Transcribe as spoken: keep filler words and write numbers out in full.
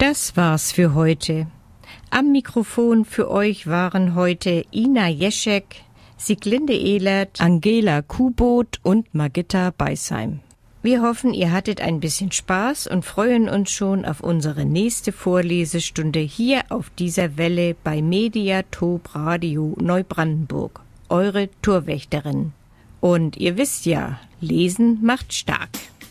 Das war's für heute. Am Mikrofon für euch waren heute Ina Jeschek, Sieglinde Ehlert, Angela Kubot und Magitta Beisheim. Wir hoffen, ihr hattet ein bisschen Spaß und freuen uns schon auf unsere nächste Vorlesestunde hier auf dieser Welle bei Mediatop Radio Neubrandenburg. Eure Torwächterin. Und ihr wisst ja, Lesen macht stark.